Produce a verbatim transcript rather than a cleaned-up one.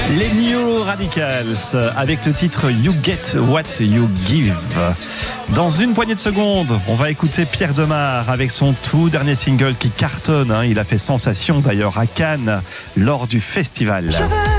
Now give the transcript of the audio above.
Les New Radicals avec le titre You Get What You Give. Dans une poignée de secondes, on va écouter Pierre Demar avec son tout dernier single qui cartonne. Il a fait sensation d'ailleurs à Cannes lors du festival.